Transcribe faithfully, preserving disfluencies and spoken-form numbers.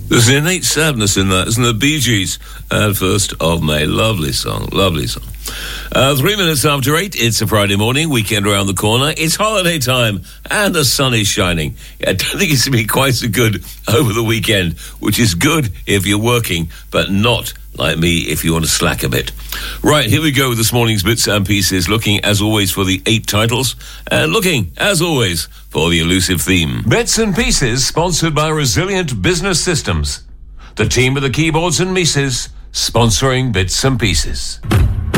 There's an innate sadness in that, isn't there? Bee Gees, uh, first of May. Lovely song, lovely song. Uh, three minutes after eight, it's a Friday morning, weekend around the corner. It's holiday time, and the sun is shining. I don't think it's going to be quite so good over the weekend, which is good if you're working, but not like me if you want to slack a bit. Right, here we go with this morning's bits and pieces, looking, as always, for the eight titles, and looking, as always, for the elusive theme. Bits and Pieces, sponsored by Resilient Business Systems. The team of the keyboards and Mises, sponsoring Bits and Pieces.